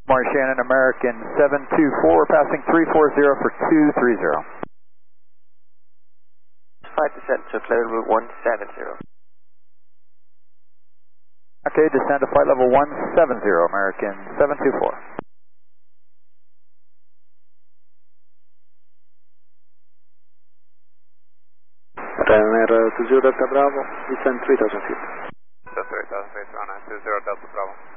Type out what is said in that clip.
Mark Shannon, American 724, passing 340 for 230. 5 descent to flight level 170. Okay, descend to flight level 170, American 724. Ryanair 20 Delta Bravo, descend 3000 feet. Descend 3000 feet, Ryanair 20 Delta Bravo.